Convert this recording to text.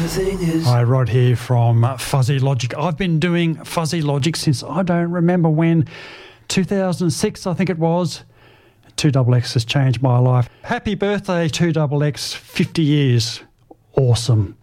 Hi, Rod here from Fuzzy Logic. I've been doing Fuzzy Logic since I don't remember when, 2006 I think it was. 2XX has changed my life. Happy birthday 2XX, 50 years. Awesome.